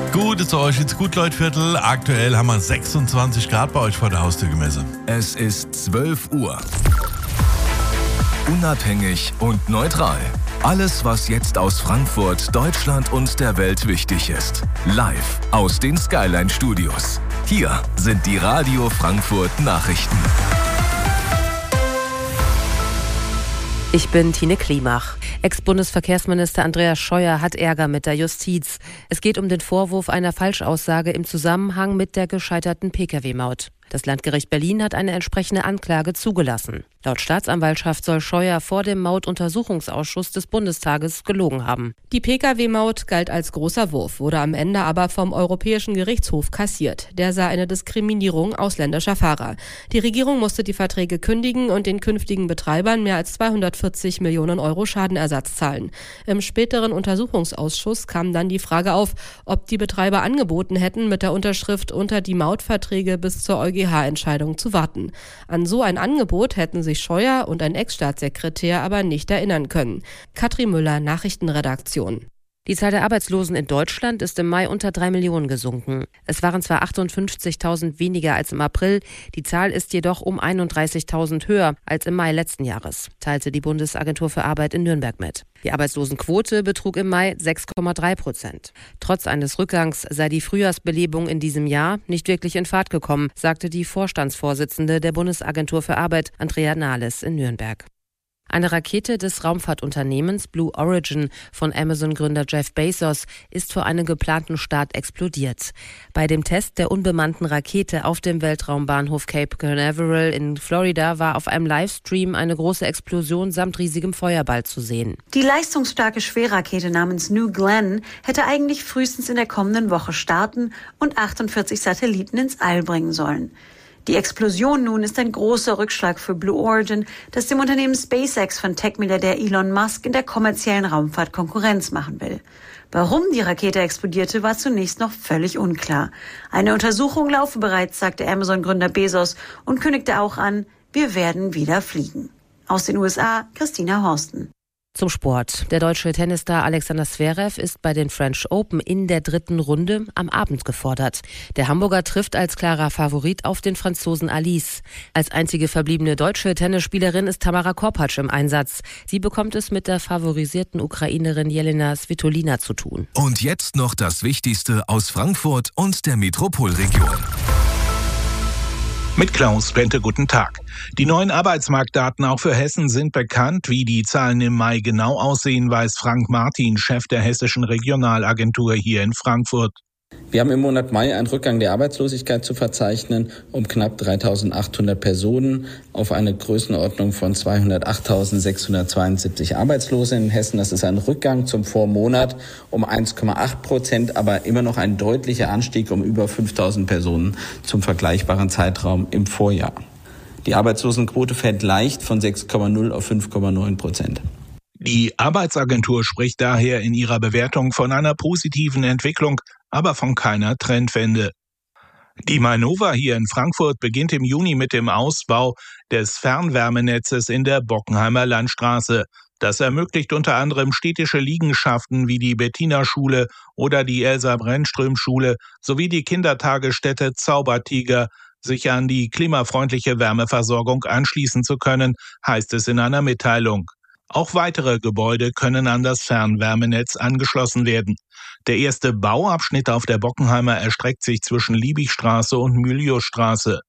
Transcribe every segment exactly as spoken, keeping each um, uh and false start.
Gut, ist euch ins Gutleutviertel. Aktuell haben wir sechsundzwanzig Grad bei euch vor der Haustür gemessen. Es ist zwölf Uhr. Unabhängig und neutral. Alles, was jetzt aus Frankfurt, Deutschland und der Welt wichtig ist. Live aus den Skyline Studios. Hier sind die Radio Frankfurt Nachrichten. Ich bin Tine Klimach. Ex-Bundesverkehrsminister Andreas Scheuer hat Ärger mit der Justiz. Es geht um den Vorwurf einer Falschaussage im Zusammenhang mit der gescheiterten Pkw-Maut. Das Landgericht Berlin hat eine entsprechende Anklage zugelassen. Laut Staatsanwaltschaft soll Scheuer vor dem Mautuntersuchungsausschuss des Bundestages gelogen haben. Die Pkw-Maut galt als großer Wurf, wurde am Ende aber vom Europäischen Gerichtshof kassiert. Der sah eine Diskriminierung ausländischer Fahrer. Die Regierung musste die Verträge kündigen und den künftigen Betreibern mehr als zweihundertvierzig Millionen Euro Schadenersatz zahlen. Im späteren Untersuchungsausschuss kam dann die Frage auf, ob die Betreiber angeboten hätten, mit der Unterschrift unter die Mautverträge bis zur EuGH-Entscheidung zu warten. An so ein Angebot hätten sich Scheuer und ein Ex-Staatssekretär aber nicht erinnern können. Katrin Müller, Nachrichtenredaktion. Die Zahl der Arbeitslosen in Deutschland ist im Mai unter drei Millionen gesunken. Es waren zwar achtundfünfzigtausend weniger als im April, die Zahl ist jedoch um einunddreißigtausend höher als im Mai letzten Jahres, teilte die Bundesagentur für Arbeit in Nürnberg mit. Die Arbeitslosenquote betrug im Mai sechs Komma drei Prozent. Trotz eines Rückgangs sei die Frühjahrsbelebung in diesem Jahr nicht wirklich in Fahrt gekommen, sagte die Vorstandsvorsitzende der Bundesagentur für Arbeit, Andrea Nahles, in Nürnberg. Eine Rakete des Raumfahrtunternehmens Blue Origin von Amazon-Gründer Jeff Bezos ist vor einem geplanten Start explodiert. Bei dem Test der unbemannten Rakete auf dem Weltraumbahnhof Cape Canaveral in Florida war auf einem Livestream eine große Explosion samt riesigem Feuerball zu sehen. Die leistungsstarke Schwerrakete namens New Glenn hätte eigentlich frühestens in der kommenden Woche starten und achtundvierzig Satelliten ins All bringen sollen. Die Explosion nun ist ein großer Rückschlag für Blue Origin, das dem Unternehmen SpaceX von Tech-Milliardär Elon Musk in der kommerziellen Raumfahrt Konkurrenz machen will. Warum die Rakete explodierte, war zunächst noch völlig unklar. Eine Untersuchung laufe bereits, sagte Amazon-Gründer Bezos und kündigte auch an, wir werden wieder fliegen. Aus den U S A, Christina Horsten. Zum Sport. Der deutsche Tennisstar Alexander Zverev ist bei den French Open in der dritten Runde am Abend gefordert. Der Hamburger trifft als klarer Favorit auf den Franzosen Alice. Als einzige verbliebene deutsche Tennisspielerin ist Tamara Korpatsch im Einsatz. Sie bekommt es mit der favorisierten Ukrainerin Jelena Svitolina zu tun. Und jetzt noch das Wichtigste aus Frankfurt und der Metropolregion. Mit Klaus Bente, guten Tag. Die neuen Arbeitsmarktdaten auch für Hessen sind bekannt. Wie die Zahlen im Mai genau aussehen, weiß Frank Martin, Chef der Hessischen Regionalagentur hier in Frankfurt. Wir haben im Monat Mai einen Rückgang der Arbeitslosigkeit zu verzeichnen um knapp dreitausendachthundert Personen auf eine Größenordnung von zweihundertachttausendsechshundertzweiundsiebzig Arbeitslose in Hessen. Das ist ein Rückgang zum Vormonat um eins Komma acht Prozent, aber immer noch ein deutlicher Anstieg um über fünftausend Personen zum vergleichbaren Zeitraum im Vorjahr. Die Arbeitslosenquote fällt leicht von sechs Komma null auf fünf Komma neun Prozent. Die Arbeitsagentur spricht daher in ihrer Bewertung von einer positiven Entwicklung, aber von keiner Trendwende. Die Mainova hier in Frankfurt beginnt im Juni mit dem Ausbau des Fernwärmenetzes in der Bockenheimer Landstraße. Das ermöglicht unter anderem städtische Liegenschaften wie die Bettina-Schule oder die Elsa-Brennström-Schule sowie die Kindertagesstätte Zaubertiger, sich an die klimafreundliche Wärmeversorgung anschließen zu können, heißt es in einer Mitteilung. Auch weitere Gebäude können an das Fernwärmenetz angeschlossen werden. Der erste Bauabschnitt auf der Bockenheimer erstreckt sich zwischen Liebigstraße und Mühliusstraße.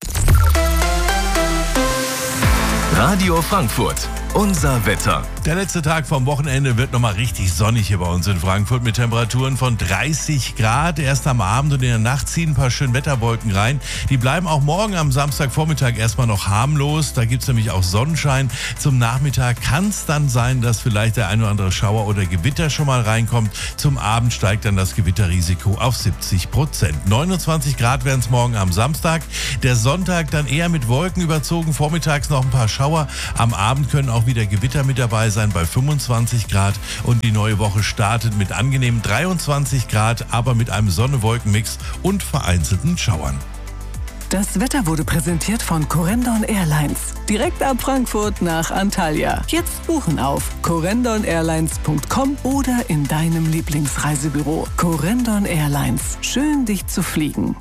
Radio Frankfurt, unser Wetter. Der letzte Tag vom Wochenende wird nochmal richtig sonnig hier bei uns in Frankfurt mit Temperaturen von dreißig Grad. Erst am Abend und in der Nacht ziehen ein paar schöne Wetterwolken rein. Die bleiben auch morgen am Samstagvormittag erstmal noch harmlos. Da gibt es nämlich auch Sonnenschein. Zum Nachmittag kann es dann sein, dass vielleicht der ein oder andere Schauer oder Gewitter schon mal reinkommt. Zum Abend steigt dann das Gewitterrisiko auf siebzig Prozent. neunundzwanzig Grad werden es morgen am Samstag. Der Sonntag dann eher mit Wolken überzogen. Vormittags noch ein paar Schauer. Am Abend können auch wieder Gewitter mit dabei sein bei fünfundzwanzig Grad und die neue Woche startet mit angenehmen dreiundzwanzig Grad, aber mit einem Sonne-Wolken-Mix und vereinzelten Schauern. Das Wetter wurde präsentiert von Corendon Airlines. Direkt ab Frankfurt nach Antalya. Jetzt buchen auf corendon airlines punkt com oder in deinem Lieblingsreisebüro. Corendon Airlines. Schön, dich zu fliegen.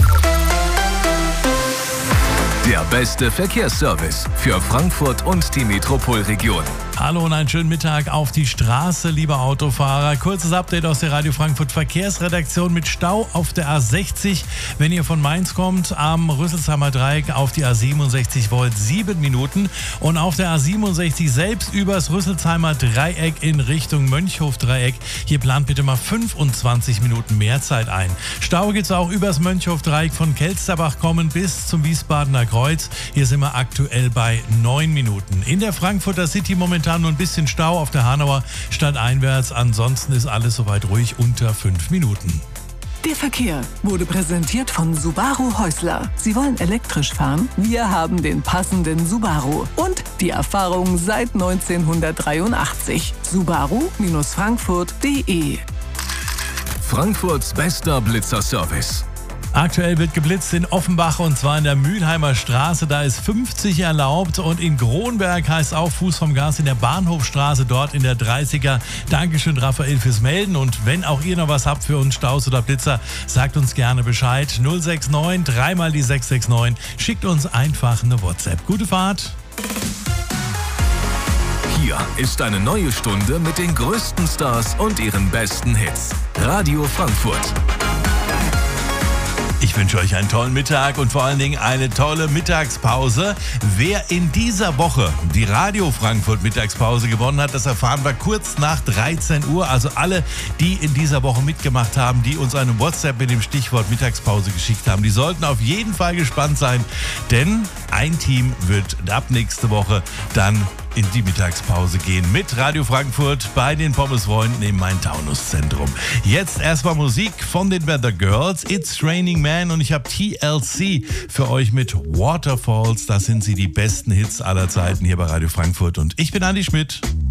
Der beste Verkehrsservice für Frankfurt und die Metropolregion. Hallo und einen schönen Mittag auf die Straße, liebe Autofahrer. Kurzes Update aus der Radio Frankfurt Verkehrsredaktion mit Stau auf der A sechzig. Wenn ihr von Mainz kommt, am Rüsselsheimer Dreieck auf die A siebenundsechzig wollt, sieben Minuten. Und auf der A siebenundsechzig selbst übers Rüsselsheimer Dreieck in Richtung Mönchhof-Dreieck. Hier plant bitte mal fünfundzwanzig Minuten mehr Zeit ein. Stau gibt's auch übers Mönchhof-Dreieck von Kelsterbach kommen bis zum Wiesbadener Kreuz. Hier sind wir aktuell bei neun Minuten. In der Frankfurter City momentan nur ein bisschen Stau auf der Hanauer stadteinwärts. Ansonsten ist alles soweit ruhig unter fünf Minuten. Der Verkehr wurde präsentiert von Subaru Häusler. Sie wollen elektrisch fahren? Wir haben den passenden Subaru. Und die Erfahrung seit neunzehnhundertdreiundachtzig. Subaru Frankfurt punkt de. Frankfurts bester Blitzerservice. Aktuell wird geblitzt in Offenbach und zwar in der Mülheimer Straße. Da ist fünfzig erlaubt und in Kronberg heißt auch Fuß vom Gas in der Bahnhofstraße, dort in der dreißiger. Dankeschön, Raphael, fürs Melden. Und wenn auch ihr noch was habt für uns, Staus oder Blitzer, sagt uns gerne Bescheid. null sechs neun, dreimal die sechs sechs neun. Schickt uns einfach eine WhatsApp. Gute Fahrt. Hier ist eine neue Stunde mit den größten Stars und ihren besten Hits. Radio Frankfurt. Ich wünsche euch einen tollen Mittag und vor allen Dingen eine tolle Mittagspause. Wer in dieser Woche die Radio Frankfurt Mittagspause gewonnen hat, das erfahren wir kurz nach dreizehn Uhr. Also alle, die in dieser Woche mitgemacht haben, die uns eine WhatsApp mit dem Stichwort Mittagspause geschickt haben, die sollten auf jeden Fall gespannt sein, denn ein Team wird ab nächste Woche dann in die Mittagspause gehen mit Radio Frankfurt bei den Pommesfreunden im Main-Taunus-Zentrum. Jetzt erstmal Musik von den Weather Girls. It's Raining Man und ich habe T L C für euch mit Waterfalls. Das sind sie, die besten Hits aller Zeiten hier bei Radio Frankfurt und ich bin Andi Schmidt.